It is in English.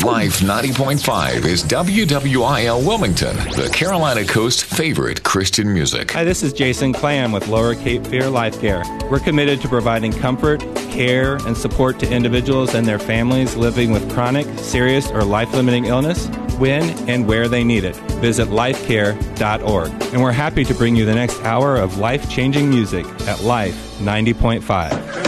Life 90.5 is WWIL Wilmington, the Carolina Coast's favorite Christian music. Hi, this is Jason Clam with Lower Cape Fear Life Care. We're committed to providing comfort, care, and support to individuals and their families living with chronic, serious, or life-limiting illness when and where they need it. Visit lifecare.org. And we're happy to bring you the next hour of life-changing music at Life 90.5.